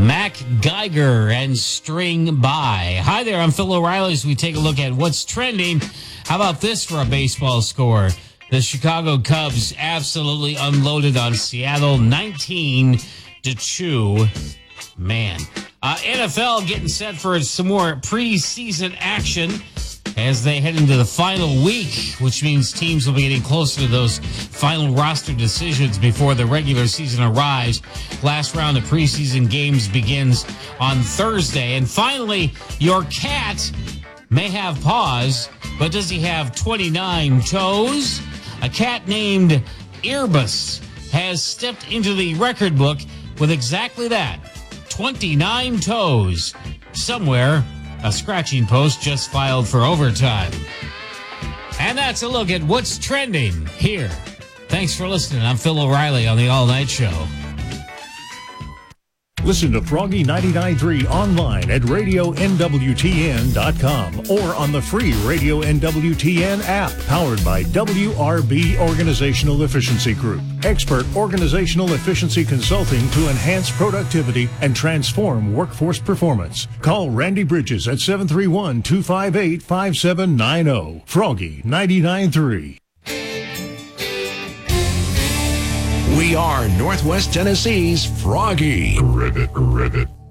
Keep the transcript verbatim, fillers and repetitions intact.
Mac Geiger and String By. Hi there, I'm Phil O'Reilly as we take a look at what's trending. How about this for a baseball score? The Chicago Cubs absolutely unloaded on Seattle, nineteen to two. Man. Uh, N F L getting set for some more preseason action as they head into the final week, which means teams will be getting closer to those final roster decisions before the regular season arrives. Last round of preseason games begins on Thursday. And finally, your cat may have paws, but does he have twenty-nine toes? A cat named Erebus has stepped into the record book with exactly that, twenty-nine toes. Somewhere, a scratching post just filed for overtime. And that's a look at what's trending here. Thanks for listening. I'm Phil O'Reilly on the All Night Show. Listen to Froggy ninety-nine point three online at radio N W T N dot com or on the free Radio N W T N app, powered by W R B Organizational Efficiency Group. Expert organizational efficiency consulting to enhance productivity and transform workforce performance. Call Randy Bridges at seven three one, two five eight, five seven nine zero. Froggy ninety-nine point three. We are Northwest Tennessee's Froggy. Ribbit, ribbit.